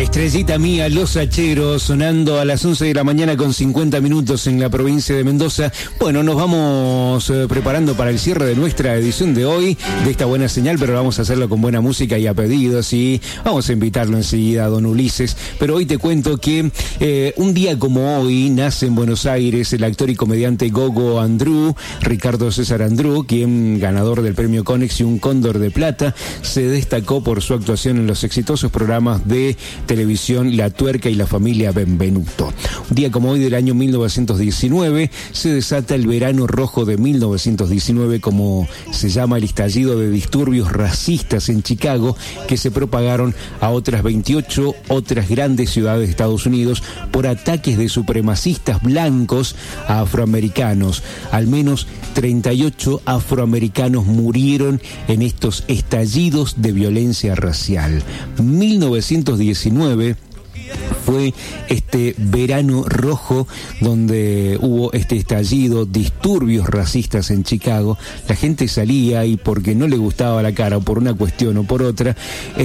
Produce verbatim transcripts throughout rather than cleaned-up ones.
Estrellita mía, Los Hacheros, sonando a las once de la mañana con cincuenta minutos en la provincia de Mendoza. Bueno, nos vamos eh, preparando para el cierre de nuestra edición de hoy, de esta buena señal, pero vamos a hacerlo con buena música y a pedidos, y vamos a invitarlo enseguida a don Ulises. Pero hoy te cuento que eh, un día como hoy nace en Buenos Aires el actor y comediante Gogo Andrew, Ricardo César Andrew, quien, ganador del premio Conex y un Cóndor de Plata, se destacó por su actuación en los exitosos programas de televisión La Tuerca y La Familia Benvenuto. Un día como hoy del año mil novecientos diecinueve se desata el verano rojo de mil novecientos diecinueve, como se llama el estallido de disturbios racistas en Chicago, que se propagaron a otras veintiocho otras grandes ciudades de Estados Unidos por ataques de supremacistas blancos a afroamericanos. Al menos treinta y ocho afroamericanos murieron en estos estallidos de violencia racial. mil novecientos diecinueve fue este verano rojo donde hubo este estallido, disturbios racistas en Chicago. La gente salía y porque no le gustaba la cara, o por una cuestión o por otra,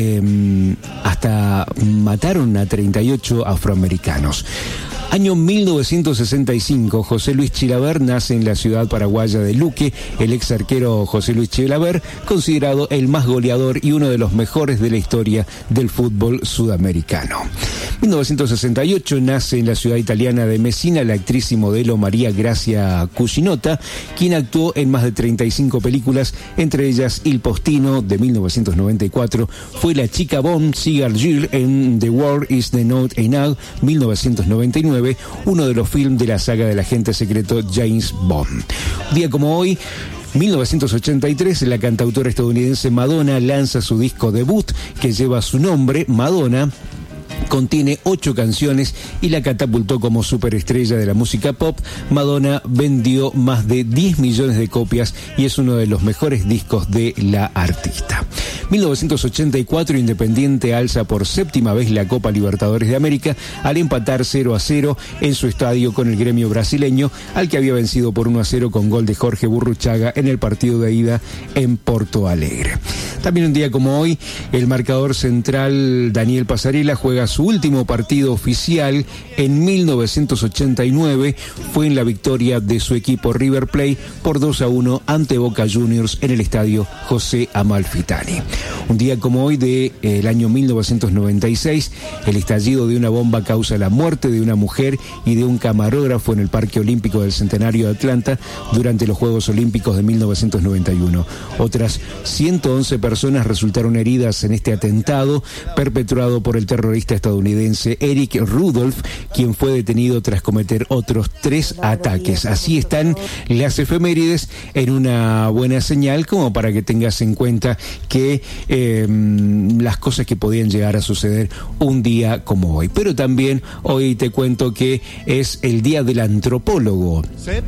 eh, hasta mataron a treinta y ocho afroamericanos. Año mil novecientos sesenta y cinco, José Luis Chilavert nace en la ciudad paraguaya de Luque. El ex arquero José Luis Chilavert, considerado el más goleador y uno de los mejores de la historia del fútbol sudamericano. mil novecientos sesenta y ocho nace en la ciudad italiana de Messina la actriz y modelo María Grazia Cucinotta, quien actuó en más de treinta y cinco películas, entre ellas Il Postino de mil novecientos noventa y cuatro, fue la chica Bond Cigar Jill en The World Is the Not Enough mil novecientos noventa y nueve, uno de los films de la saga del agente secreto James Bond. Un día como hoy, mil novecientos ochenta y tres, la cantautora estadounidense Madonna lanza su disco debut que lleva su nombre, Madonna. Contiene ocho canciones y la catapultó como superestrella de la música pop. Madonna vendió más de diez millones de copias y es uno de los mejores discos de la artista. mil novecientos ochenta y cuatro, Independiente alza por séptima vez la Copa Libertadores de América al empatar cero a cero en su estadio con el Gremio brasileño, al que había vencido por uno a cero con gol de Jorge Burruchaga en el partido de ida en Porto Alegre. También un día como hoy, el marcador central Daniel Pasarela juega su último partido oficial en mil novecientos ochenta y nueve, fue en la victoria de su equipo River Plate por dos a uno ante Boca Juniors en el estadio José Amalfitani. Un día como hoy del eh, año mil novecientos noventa y seis, el estallido de una bomba causa la muerte de una mujer y de un camarógrafo en el Parque Olímpico del Centenario de Atlanta durante los Juegos Olímpicos de mil novecientos noventa y uno. Otras ciento once personas resultaron heridas en este atentado perpetrado por el terrorista estadounidense Eric Rudolph, quien fue detenido tras cometer otros tres ataques. Así están las efemérides, en una buena señal como para que tengas en cuenta que eh, las cosas que podían llegar a suceder un día como hoy. Pero también hoy te cuento que es el Día del Antropólogo.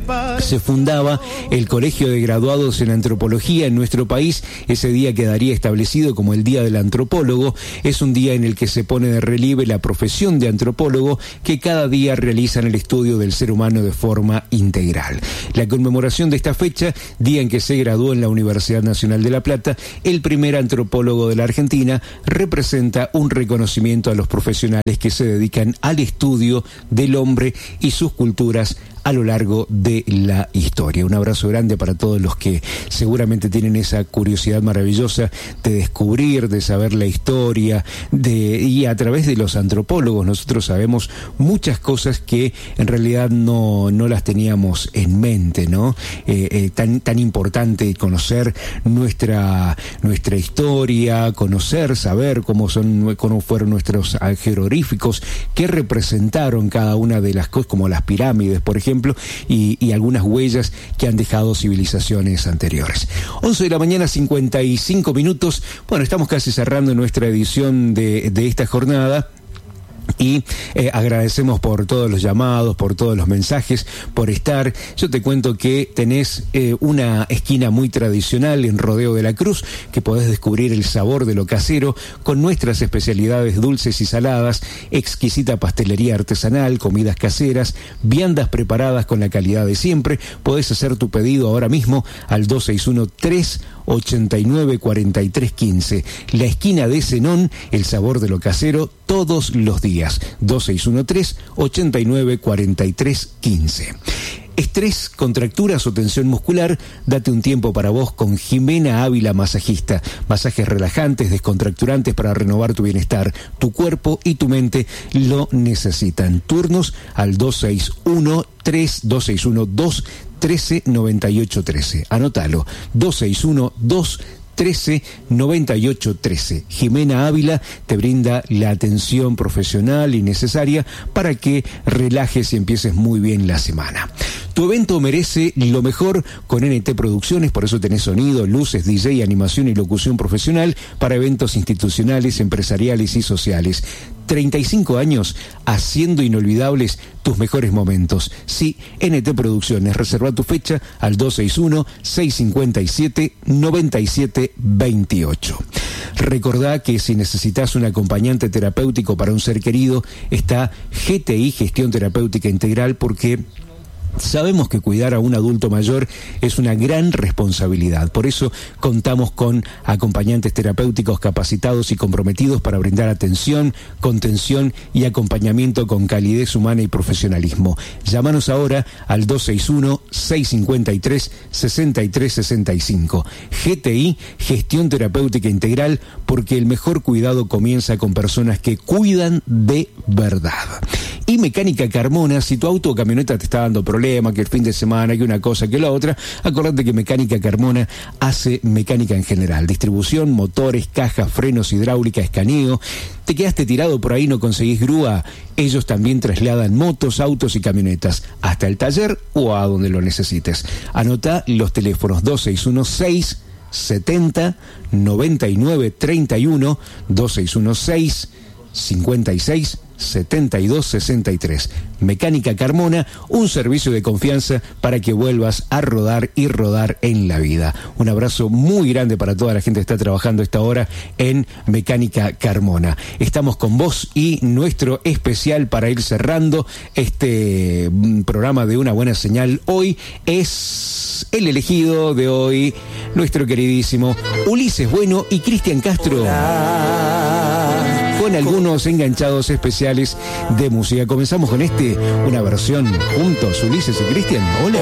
Se fundaba el Colegio de Graduados en Antropología en nuestro país. Ese día quedaría establecido como el Día del Antropólogo. Es un día en el que se pone de relieve la profesión de antropólogo, que cada día realizan el estudio del ser humano de forma integral. La conmemoración de esta fecha, día en que se graduó en la Universidad Nacional de La Plata el primer antropólogo de la Argentina, representa un reconocimiento a los profesionales que se dedican al estudio del hombre y sus culturas a lo largo de la historia. Un abrazo grande para todos los que seguramente tienen esa curiosidad maravillosa de descubrir, de saber la historia, de, y a través de los antropólogos nosotros sabemos muchas cosas que en realidad no, no las teníamos en mente, ¿no? Eh, eh, tan, tan importante conocer nuestra, nuestra historia, conocer, saber cómo son, cómo fueron nuestros jeroglíficos, qué representaron cada una de las cosas, como las pirámides, por ejemplo, Y, y algunas huellas que han dejado civilizaciones anteriores. once de la mañana, cincuenta y cinco minutos. Bueno, estamos casi cerrando nuestra edición de, de esta jornada. Y eh, agradecemos por todos los llamados, por todos los mensajes, por estar. Yo te cuento que tenés eh, una esquina muy tradicional en Rodeo de la Cruz, que podés descubrir el sabor de lo casero con nuestras especialidades dulces y saladas, exquisita pastelería artesanal, comidas caseras, viandas preparadas con la calidad de siempre. Podés hacer tu pedido ahora mismo al dos seis uno, tres ochenta y nueve cuarenta y tres quince. La esquina de Zenón, el sabor de lo casero todos los días. dos seis uno tres, ochenta y nueve cuarenta y tres quince. Estrés, contracturas o tensión muscular, date un tiempo para vos con Jimena Ávila Masajista. Masajes relajantes, descontracturantes para renovar tu bienestar. Tu cuerpo y tu mente lo necesitan. Turnos al dos seis uno tres, dos seis uno dos, trece noventa y ocho trece. Anótalo, dos seis uno dos, trece noventa y ocho trece. Jimena Ávila te brinda la atención profesional y necesaria para que relajes y empieces muy bien la semana. Tu evento merece lo mejor con N T Producciones, por eso tenés sonido, luces, D J, animación y locución profesional para eventos institucionales, empresariales y sociales. treinta y cinco años haciendo inolvidables tus mejores momentos. Sí, N T Producciones. Reserva tu fecha al dos seis uno, seis cinco siete, nueve siete dos ocho. Recordá que si necesitas un acompañante terapéutico para un ser querido, está G T I, Gestión Terapéutica Integral, porque sabemos que cuidar a un adulto mayor es una gran responsabilidad. Por eso contamos con acompañantes terapéuticos capacitados y comprometidos para brindar atención, contención y acompañamiento con calidez humana y profesionalismo. Llámanos ahora al dos seis uno, seis cinco tres, seis tres seis cinco. G T I, Gestión Terapéutica Integral, porque el mejor cuidado comienza con personas que cuidan de verdad. Y Mecánica Carmona, si tu auto o camioneta te está dando problemas, que el fin de semana, que una cosa, que la otra, acordate que Mecánica Carmona hace mecánica en general. Distribución, motores, cajas, frenos, hidráulica, escaneo. ¿Te quedaste tirado por ahí, no conseguís grúa? Ellos también trasladan motos, autos y camionetas hasta el taller o a donde lo necesites. Anota los teléfonos dos seis uno seis, setenta, noventa y nueve, treinta y uno, dos seis uno seis, cincuenta y seis, setenta y dos sesenta y tres. Mecánica Carmona, un servicio de confianza para que vuelvas a rodar y rodar en la vida. Un abrazo muy grande para toda la gente que está trabajando esta hora en Mecánica Carmona. Estamos con vos y nuestro especial para ir cerrando este programa de Una Buena Señal hoy es el elegido de hoy, nuestro queridísimo Ulises Bueno y Cristian Castro. Con algunos enganchados especiales de música. Comenzamos con este, una versión juntos, Ulises y Cristian. Hola.